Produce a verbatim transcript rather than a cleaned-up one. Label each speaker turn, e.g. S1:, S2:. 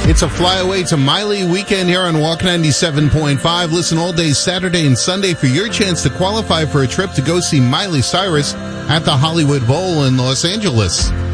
S1: It's a flyaway to Miley weekend here on Walk ninety-seven point five. Listen all day Saturday and Sunday for your chance to qualify for a trip to go see Miley Cyrus at the Hollywood Bowl in Los Angeles.